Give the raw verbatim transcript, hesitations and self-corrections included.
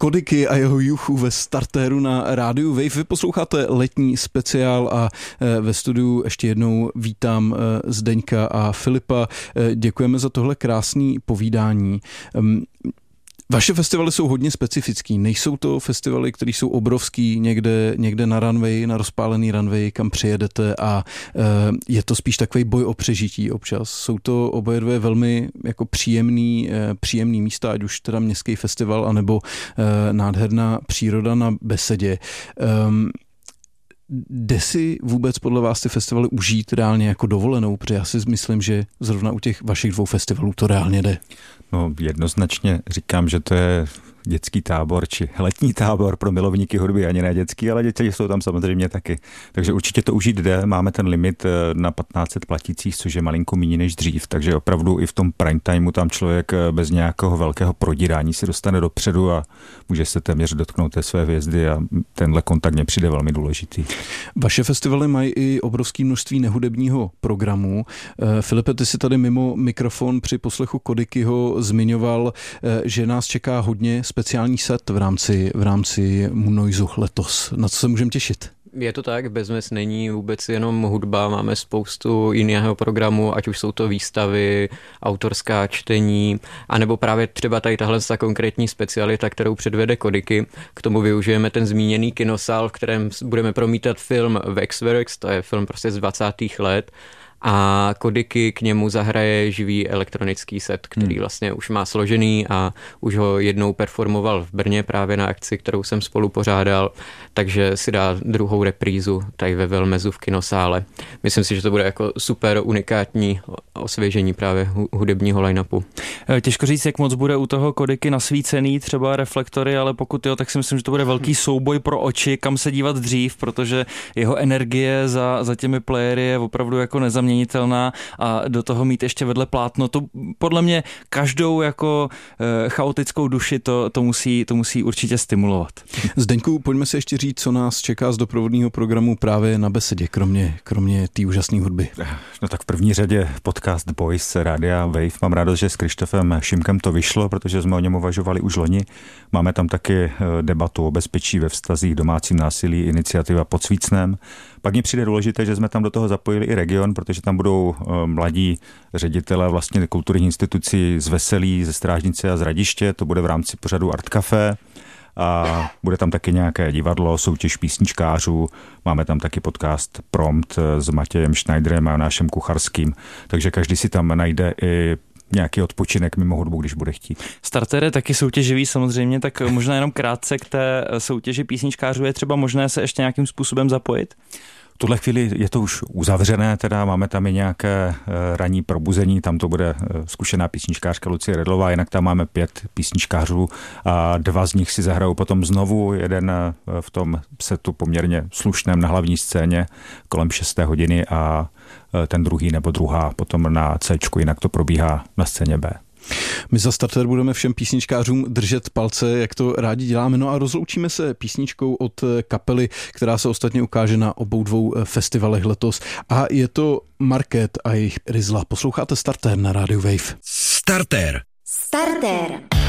Kodiky a jeho juchu ve startéru na rádiu Wave. Vy posloucháte letní speciál a ve studiu ještě jednou vítám Zdeňka a Filipa. Děkujeme za tohle krásné povídání. Vaše festivaly jsou hodně specifický. Nejsou to festivaly, které jsou obrovský někde, někde na runway, na rozpálený runway, kam přijedete a je to spíš takový boj o přežití občas. Jsou to oboje dvě velmi jako příjemný, příjemný místa, ať už teda městský festival, anebo nádherná příroda na Besedě. Jde si vůbec podle vás ty festivaly užít reálně jako dovolenou? Protože já si myslím, že zrovna u těch vašich dvou festivalů to reálně jde. No jednoznačně říkám, že to je dětský tábor či letní tábor pro milovníky hudby, ani ne dětský, ale děti jsou tam samozřejmě taky. Takže určitě to užít jde, máme ten limit na patnáct set platících, což je malinko méně než dřív, takže opravdu i v tom prime timeu tam člověk bez nějakého velkého prodírání se dostane dopředu a může se téměř dotknout té své hvězdy a tenhle kontakt mě přijde velmi důležitý. Vaše festivaly mají i obrovské množství nehudebního programu. Filipe, ty si tady mimo mikrofon při poslechu Kodikyho zmiňoval, že nás čeká hodně speciální set v rámci, v rámci Moonnoiseu letos. Na co se můžeme těšit? Je to tak, Bezmes není vůbec jenom hudba, máme spoustu jiného programu, ať už jsou to výstavy, autorská čtení, anebo právě třeba tady tahle ta konkrétní specialita, kterou předvede Kodiky. K tomu využijeme ten zmíněný kinosál, v kterém budeme promítat film Waxworks, to je film prostě z dvacátých let, a Kodiky k němu zahraje živý elektronický set, který hmm. vlastně už má složený a už ho jednou performoval v Brně právě na akci, kterou jsem spolu pořádal, takže si dá druhou reprízu tady ve Velmezu v kinosále. Myslím si, že to bude jako super unikátní osvěžení právě hudebního line-upu. Těžko říct, jak moc bude u toho Kodiky nasvícený, třeba reflektory, ale pokud jo, tak si myslím, že to bude velký souboj pro oči, kam se dívat dřív, protože jeho energie za, za těmi playery je opravdu jako nezaměnitelná a do toho mít ještě vedle plátno, to podle mě každou jako e, chaotickou duši to, to, musí, to musí určitě stimulovat. Zdeňku, pojďme si ještě říct, co nás čeká z doprovodného programu právě na Besedě, kromě, kromě té úžasné hudby. No tak v první řadě podcast Boys Rádia Wave. Mám rádost, že s Krištofem Šimkem to vyšlo, protože jsme o něm uvažovali už loni. Máme tam taky debatu o bezpečí ve vztazích, domácím násilí, iniciativa Pod Svícnem. Pak mi přijde důležité, že jsme tam do toho zapojili i region, protože tam budou mladí ředitelé vlastně kulturních institucí z Veselí, ze Strážnice a z Radiště. To bude v rámci pořadu Art Café. A bude tam taky nějaké divadlo, soutěž písničkářů, máme tam taky podcast Prompt s Matějem Schneiderem a Jonášem Kucharským, takže každý si tam najde i nějaký odpočinek mimo hudbu, když bude chtít. Starter je taky soutěživý samozřejmě, tak možná jenom krátce k té soutěži písničkářů je třeba možné se ještě nějakým způsobem zapojit? V tuhle chvíli je to už uzavřené, teda máme tam i nějaké ranní probuzení, tam to bude zkušená písničkářka Lucie Redlová, jinak tam máme pět písničkářů a dva z nich si zahrajou potom znovu, jeden v tom setu poměrně slušném na hlavní scéně kolem šesté hodiny a ten druhý nebo druhá potom na Cčku, jinak to probíhá na scéně B. My za starter budeme všem písničkářům držet palce, jak to rádi děláme. No a rozloučíme se písničkou od kapely, která se ostatně ukáže na obou dvou festivalech letos. A je to Market a jejich Rizla. Posloucháte Starter na rádiu Wave. Starter. Starter.